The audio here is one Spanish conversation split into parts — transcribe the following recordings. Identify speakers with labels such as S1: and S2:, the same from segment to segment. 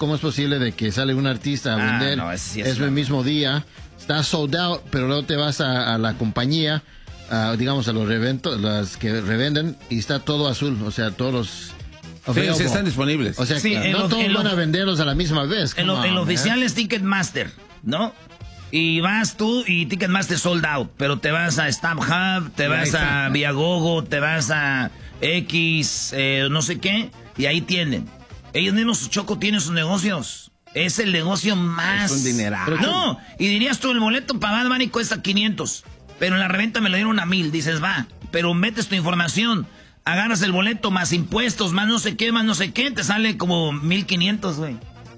S1: ¿cómo es posible de que sale un artista a vender?
S2: No,
S1: es el mismo día, está sold out, pero luego te vas a la compañía, digamos a los reventos, las que revenden, y está todo azul, o sea, todos los...
S3: Sí, están disponibles.
S1: O sea, sí, no todos van a venderlos a la misma vez.
S2: El oficial es Ticketmaster, ¿no? Y vas tú y Ticketmaster sold out, pero te vas a StubHub, te vas a Viagogo, te vas a X, no sé qué, y ahí tienen. Ellos mismos, Choco, tienen sus negocios. Es el negocio más...
S3: Es un dineral.
S2: No, y dirías tú, el boleto para Bad Bunny cuesta 500, pero en la reventa me lo dieron a 1000, dices, va, pero metes tu información, agarras el boleto más impuestos, más no sé qué, te sale como 1500, güey.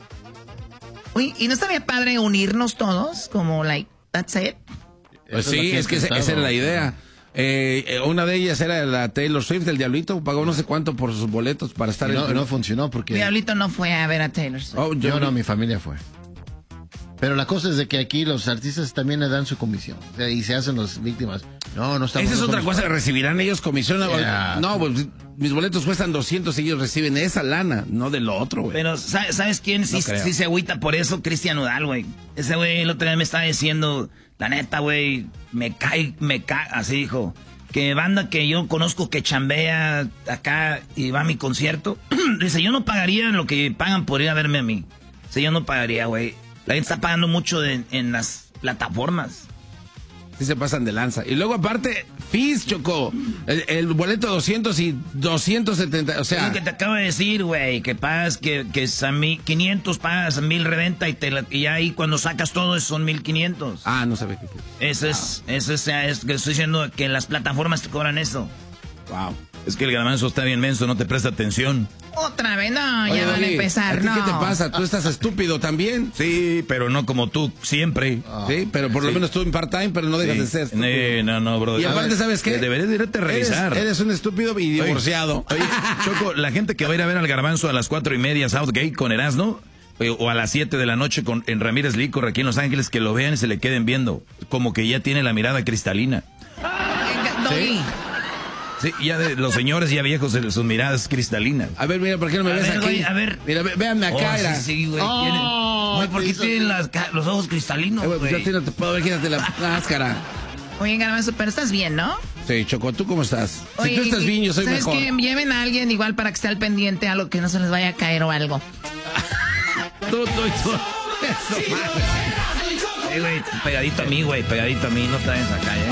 S4: Uy, ¿y no estaría padre unirnos todos? Como, that's it.
S3: Pues sí, es que esa era la idea. Una de ellas era la Taylor Swift, el Diablito, pagó no sé cuánto por sus boletos para estar en...
S1: No funcionó porque...
S4: Diablito no fue a ver a Taylor Swift.
S1: Yo no, mi familia fue. Pero la cosa es de que aquí los artistas también le dan su comisión. O sea, y se hacen las víctimas. No estamos...
S3: Esa es otra cosa, recibirán ellos comisión.
S1: Yeah.
S3: No, pues mis boletos cuestan 200 y ellos reciben esa lana, no de lo otro, güey.
S2: Pero, ¿sabes quién sí se agüita por eso? Cristian Nodal, güey. Ese güey el otro día me estaba diciendo, la neta, güey, me cae, así dijo. Que banda que yo conozco que chambea acá y va a mi concierto. Dice, yo no pagaría lo que pagan por ir a verme a mí. Dice, yo no pagaría, güey. La gente está pagando mucho en las plataformas.
S3: Sí se pasan de lanza. Y luego aparte, fees, Choco. El boleto 200 y 270, o sea...
S2: Es lo que te acabo de decir, güey, que pagas, que es a 500, pagas a 1000 reventa y ahí cuando sacas todo son 1500.
S3: No sabía qué.
S2: Eso es que estoy diciendo que las plataformas te cobran eso.
S3: Wow.
S2: Es que el garbanzo está bien menso, no te presta atención.
S4: Otra vez, no, ya van a empezar,
S3: ¿Qué te pasa? Tú estás estúpido también.
S2: Sí, pero no como tú, siempre.
S3: Sí, pero por lo menos tú en part-time, pero no dejas de ser estúpido.
S2: No, bro.
S3: Y aparte, ¿sabes qué?
S2: Deberías irte a revisar.
S3: Eres un estúpido y divorciado.
S2: Oye, Choco, la gente que va a ir a ver al garbanzo a las 4:30 Southgate con Erasmo, o a las 7 de la noche en Ramírez Licor aquí en Los Ángeles, que lo vean y se le queden viendo. Como que ya tiene la mirada cristalina.
S4: ¿Sí?
S2: Sí, ya de los señores ya viejos, sus miradas cristalinas.
S3: A ver, mira, ¿por qué no me ves aquí?
S2: Güey, a ver.
S3: Mira, véanme acá, era.
S2: Sí, güey. ¿Por qué tienen los ojos cristalinos, güey?
S3: Pues yo no te puedo ver, quítate la máscara.
S4: Oye, garbanzo, pero estás bien, ¿no?
S3: Sí, Choco, ¿tú cómo estás?
S4: Oye,
S3: si tú estás bien, yo soy
S4: ¿sabes
S3: mejor.
S4: ¿Sabes qué? Lleven a alguien igual para que esté al pendiente, algo que no se les vaya a caer o algo.
S3: Tú.
S2: Güey, pegadito a mí, no te vayas acá ya.